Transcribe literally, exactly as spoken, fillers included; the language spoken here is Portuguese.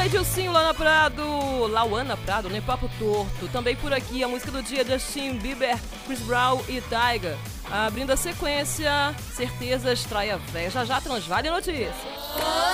Edilcinho, Lana Prado, Lauana Prado, né? Papo Torto. Também por aqui a música do dia, Justin Bieber, Chris Brown e Tyga. Abrindo a sequência, Certezas, Traia Véia. Já já Transvale Notícias.